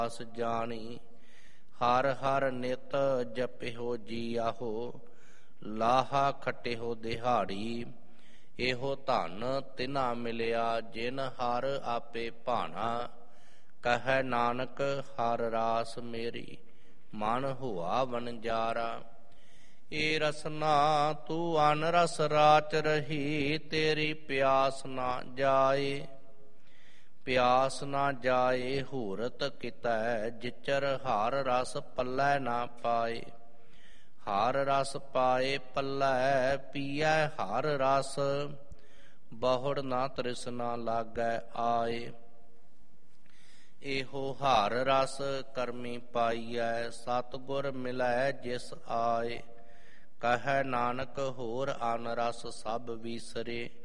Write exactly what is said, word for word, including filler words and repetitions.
ਅਸ ਜਾਣੀ। ਹਰ ਹਰ ਨਿਤ ਜਪਿਓ ਜੀ ਆਹੋ, ਲਾਹਾ ਖਟਿਓ ਦਿਹਾੜੀ। ਇਹੋ ਧਨ ਤਿਨਾ ਮਿਲਿਆ, ਜਿਨ ਹਰ ਆਪੇ ਭਾਣਾ। ਕਹੈ ਨਾਨਕ ਹਰ ਰਾਸ ਮੇਰੀ, ਮਨ ਹੁਆ ਵਣਜਾਰਾ। ਏ ਰਸਨਾ ਤੂੰ ਅਨ ਰਸ ਰਾਚ ਰਹੀ, ਤੇਰੀ ਪਿਆਸ ਨਾ ਜਾਏ। ਪਿਆਸ ਨਾ ਜਾਏ ਹੂਰਤ ਕਿਤੈ, ਜਿਚਰ ਹਰ ਰਸ ਪੱਲੇ ਨਾ ਪਾਏ। ਹਰ ਰਸ ਪਾਏ ਪੱਲੇ, ਪੀਐ ਹਰ ਰਸ, ਬਹੁੜ ਨਾ ਤ੍ਰਿਸ਼ਨਾ ਲਾਗੈ ਆਏ। ਇਹੋ ਹਰ ਰਸ ਕਰਮੀ ਪਾਈਐ, ਸਤਿਗੁਰ ਮਿਲੈ ਜਿਸ ਆਏ। ਕਹੈ ਨਾਨਕ ਹੋਰ ਅਨ ਰਸ ਸਭ ਵੀਸਰੇ,